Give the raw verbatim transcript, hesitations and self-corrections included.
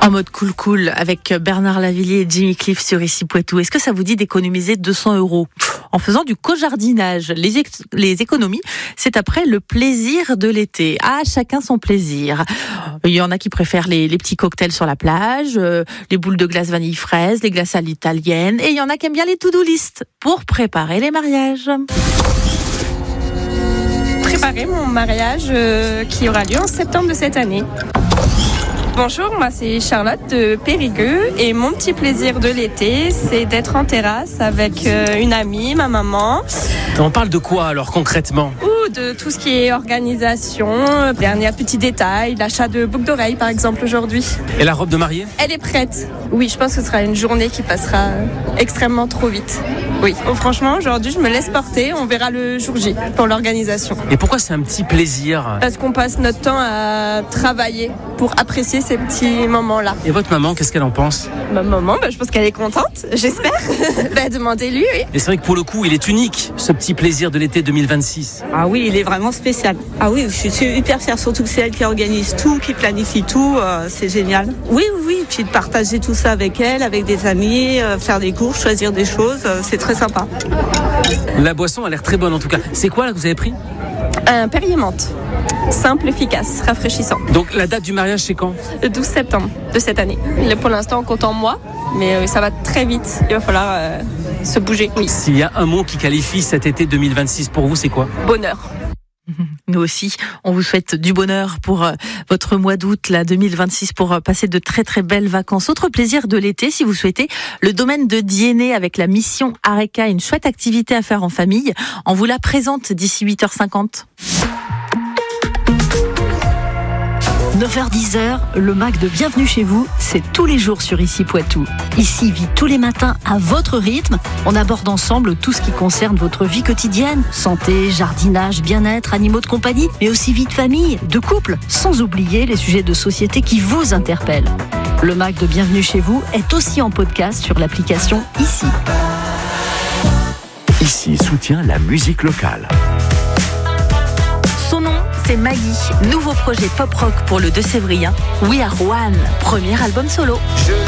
En mode cool cool avec Bernard Lavilliers et Jimmy Cliff sur Ici Poitou. Est-ce que ça vous dit d'économiser deux cents euros en faisant du co-jardinage? Les, ex- les économies, c'est après le plaisir de l'été. Ah, chacun son plaisir. Il y en a qui préfèrent les, les petits cocktails sur la plage, euh, les boules de glace vanille fraise, les glaces à l'italienne. Et il y en a qui aiment bien les to-do list pour préparer les mariages. Préparer mon mariage euh, qui aura lieu en septembre de cette année. Bonjour, moi c'est Charlotte de Périgueux et mon petit plaisir de l'été, c'est d'être en terrasse avec euh, une amie, ma maman. On parle de quoi alors concrètement ? Ou de tout ce qui est organisation, dernier petit détail, l'achat de boucles d'oreilles par exemple aujourd'hui. Et la robe de mariée ? Elle est prête. Oui, je pense que ce sera une journée qui passera extrêmement trop vite. Oui, oh, franchement aujourd'hui je me laisse porter, on verra le jour J pour l'organisation. Et pourquoi c'est un petit plaisir ? Parce qu'on passe notre temps à travailler pour apprécier ces petits moments-là. Et votre maman, qu'est-ce qu'elle en pense ? Ma maman, bah, je pense qu'elle est contente, j'espère. bah, demandez-lui, oui. Et c'est vrai que pour le coup, il est unique, ce petit plaisir de l'été deux mille vingt-six. Ah oui, il est vraiment spécial. Ah oui, je suis hyper fière, surtout que c'est elle qui organise tout, qui planifie tout, euh, c'est génial. Oui, oui, oui, puis de partager tout ça avec elle, avec des amis, euh, faire des courses, choisir des choses, euh, c'est très sympa. La boisson a l'air très bonne en tout cas. C'est quoi là que vous avez pris ? Un Perrier menthe. Simple, efficace, rafraîchissant. Donc la date du mariage c'est quand ? Le douze septembre de cette année. Là, pour l'instant on compte en mois, mais euh, ça va très vite. Il va falloir euh, se bouger. Oui. S'il y a un mot qui qualifie cet été deux mille vingt-six pour vous, c'est quoi ? Bonheur. Nous aussi, on vous souhaite du bonheur pour euh, votre mois d'août là, deux mille vingt-six, pour euh, passer de très très belles vacances. Autre plaisir de l'été, si vous souhaitez, le domaine de Diennet avec la mission Areka, une chouette activité à faire en famille. On vous la présente d'ici huit heures cinquante. neuf heures dix, le Mac de Bienvenue chez vous, c'est tous les jours sur Ici Poitou. Ici vit tous les matins à votre rythme. On aborde ensemble tout ce qui concerne votre vie quotidienne. Santé, jardinage, bien-être, animaux de compagnie, mais aussi vie de famille, de couple, sans oublier les sujets de société qui vous interpellent. Le Mac de Bienvenue chez vous est aussi en podcast sur l'application Ici. Ici soutient la musique locale. Son nom, c'est Maggie. Nouveau projet pop-rock pour le Deux-Sévrien. We Are One, premier album solo.